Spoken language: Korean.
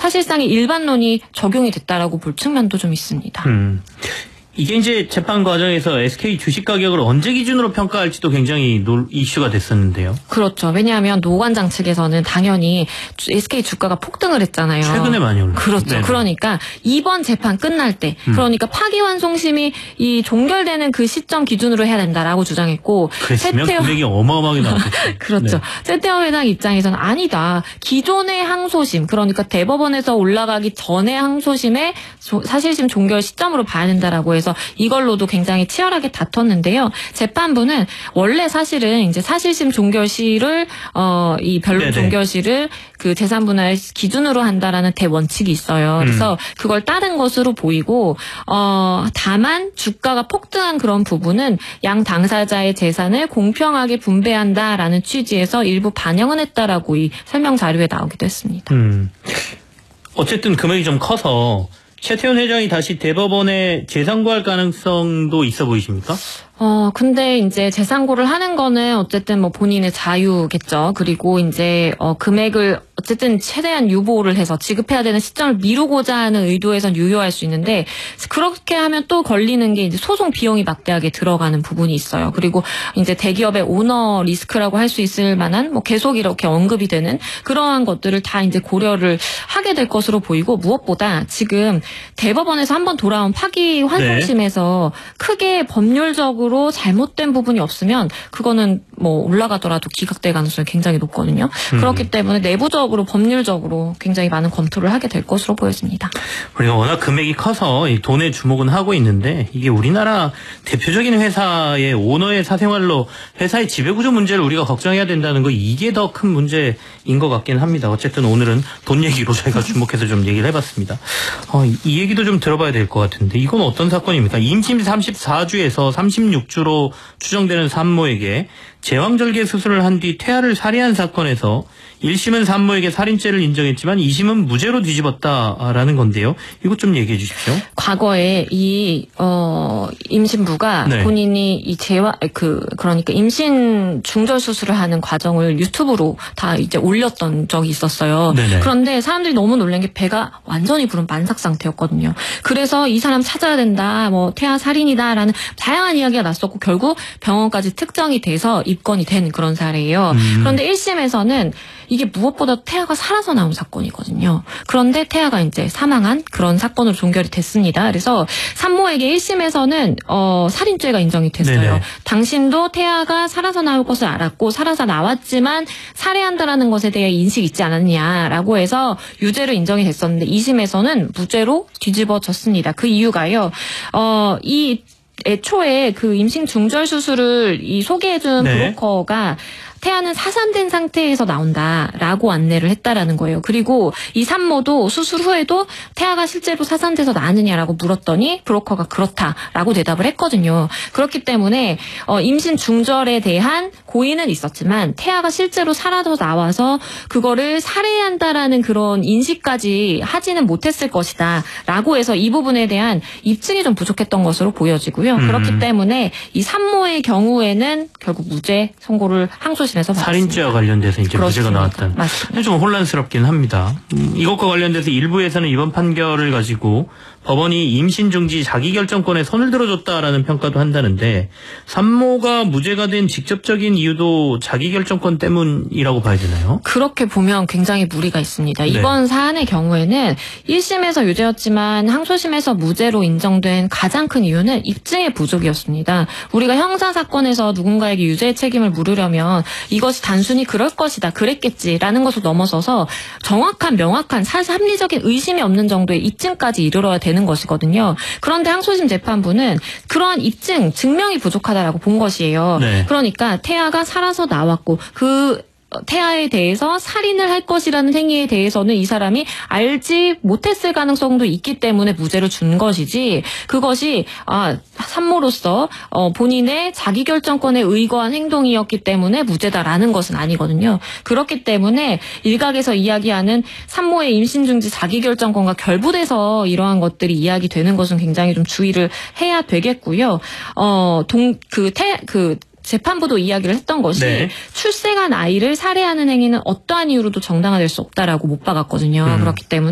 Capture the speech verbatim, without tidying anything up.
사실상의 일반론이 적용이 됐다라고 볼 측면도 좀 있습니다. 음. 이게 이제 재판 과정에서 에스케이 주식 가격을 언제 기준으로 평가할지도 굉장히 놀, 이슈가 됐었는데요. 그렇죠. 왜냐하면 노 관장 측에서는 당연히 에스케이 주가가 폭등을 했잖아요. 최근에 많이 올랐죠. 그렇죠. 네네. 그러니까 이번 재판 끝날 때, 음. 그러니까 파기환송심이 이 종결되는 그 시점 기준으로 해야 된다라고 주장했고, 그랬으면 세태어... 금액이 어마어마하게 나왔겠죠. 그렇죠. 네. 세태어 회장 입장에서는 아니다. 기존의 항소심, 그러니까 대법원에서 올라가기 전의 항소심의 사실심 종결 시점으로 봐야 된다라고 해서. 그래서 이걸로도 굉장히 치열하게 다퉜는데요. 재판부는 원래 사실은 이제 사실심 종결시를 어, 이 변론 종결시를 그 재산 분할 기준으로 한다라는 대원칙이 있어요. 그래서 음. 그걸 따른 것으로 보이고 어, 다만 주가가 폭등한 그런 부분은 양 당사자의 재산을 공평하게 분배한다라는 취지에서 일부 반영은 했다라고 이 설명 자료에 나오기도 했습니다. 음. 어쨌든 금액이 좀 커서 최태원 회장이 다시 대법원에 재상고할 가능성도 있어 보이십니까? 어, 근데 이제 재상고를 하는 거는 어쨌든 뭐 본인의 자유겠죠. 그리고 이제, 어, 금액을 어쨌든 최대한 유보를 해서 지급해야 되는 시점을 미루고자 하는 의도에선 유효할 수 있는데, 그렇게 하면 또 걸리는 게 이제 소송 비용이 막대하게 들어가는 부분이 있어요. 그리고 이제 대기업의 오너 리스크라고 할 수 있을 만한 뭐 계속 이렇게 언급이 되는 그러한 것들을 다 이제 고려를 하게 될 것으로 보이고, 무엇보다 지금 대법원에서 한번 돌아온 파기환송심에서 네. 크게 법률적으로 잘못된 부분이 없으면 그거는 뭐 올라가더라도 기각될 가능성이 굉장히 높거든요. 음. 그렇기 때문에 내부적으로 법률적으로 굉장히 많은 검토를 하게 될 것으로 보여집니다. 우리가 워낙 금액이 커서 이 돈에 주목은 하고 있는데 이게 우리나라 대표적인 회사의 오너의 사생활로 회사의 지배구조 문제를 우리가 걱정해야 된다는 거 이게 더 큰 문제인 것 같긴 합니다. 어쨌든 오늘은 돈 얘기로 저희가 주목해서 좀 얘기를 해봤습니다. 어, 이 얘기도 좀 들어봐야 될 것 같은데 이건 어떤 사건입니까? 임신 삼십사 주에서 삼십육 주로 추정되는 산모에게 제왕절개 수술을 한 뒤 태아를 살해한 사건에서 일 심은 산모에게 살인죄를 인정했지만 이 심은 무죄로 뒤집었다라는 건데요. 이것 좀 얘기해 주십시오. 과거에 이 어, 임신부가 네. 본인이 이 재와 그 그러니까 임신 중절 수술을 하는 과정을 유튜브로 다 이제 올렸던 적이 있었어요. 네네. 그런데 사람들이 너무 놀란 게 배가 완전히 부른 만삭 상태였거든요. 그래서 이 사람 찾아야 된다, 뭐 태아 살인이다라는 다양한 이야기가 났었고 결국 병원까지 특정이 돼서 입건이 된 그런 사례예요. 음. 그런데 일 심에서는 이게 무엇보다 태아가 살아서 나온 사건이거든요. 그런데 태아가 이제 사망한 그런 사건으로 종결이 됐습니다. 그래서 산모에게 일 심에서는 어, 살인죄가 인정이 됐어요. 네네. 당신도 태아가 살아서 나올 것을 알았고 살아서 나왔지만 살해한다라는 것에 대해 인식이 있지 않았냐라고 해서 유죄로 인정이 됐었는데 이 심에서는 무죄로 뒤집어졌습니다. 그 이유가요. 어, 이 애초에 그 임신 중절 수술을 이 소개해준 네. 브로커가 태아는 사산된 상태에서 나온다라고 안내를 했다라는 거예요. 그리고 이 산모도 수술 후에도 태아가 실제로 사산돼서 나느냐라고 물었더니 브로커가 그렇다라고 대답을 했거든요. 그렇기 때문에 어, 임신 중절에 대한 고의는 있었지만 태아가 실제로 살아서 나와서 그거를 살해한다라는 그런 인식까지 하지는 못했을 것이다라고 해서 이 부분에 대한 입증이 좀 부족했던 것으로 보여지고요. 음. 그렇기 때문에 이 산모의 경우에는 결국 무죄 선고를 항소심 살인죄와 관련돼서 이제 그렇습니다. 무죄가 나왔다는. 맞습니다. 좀 혼란스럽긴 합니다. 음, 이것과 관련돼서 일부에서는 이번 판결을 가지고 법원이 임신 중지 자기결정권에 손을 들어줬다라는 평가도 한다는데 산모가 무죄가 된 직접적인 이유도 자기결정권 때문이라고 봐야 되나요? 그렇게 보면 굉장히 무리가 있습니다. 네. 이번 사안의 경우에는 일 심에서 유죄였지만 항소심에서 무죄로 인정된 가장 큰 이유는 입증의 부족이었습니다. 우리가 형사사건에서 누군가에게 유죄의 책임을 물으려면 이것이 단순히 그럴 것이다, 그랬겠지라는 것을 넘어서서 정확한 명확한 사합리적인 의심이 없는 정도의 입증까지 이르러야 되는 것이거든요. 그런데 항소심 재판부는 그러한 입증, 증명이 부족하다라고 본 것이에요. 네. 그러니까 태아가 살아서 나왔고 그 태아에 대해서 살인을 할 것이라는 행위에 대해서는 이 사람이 알지 못했을 가능성도 있기 때문에 무죄를 준 것이지 그것이 아, 산모로서 어, 본인의 자기결정권에 의거한 행동이었기 때문에 무죄다라는 것은 아니거든요. 그렇기 때문에 일각에서 이야기하는 산모의 임신중지 자기결정권과 결부돼서 이러한 것들이 이야기되는 것은 굉장히 좀 주의를 해야 되겠고요. 어, 동, 그, 태, 그, 재판부도 이야기를 했던 것이 네. 출생한 아이를 살해하는 행위는 어떠한 이유로도 정당화될 수 없다라고 못 박았거든요. 음. 그렇기 때문에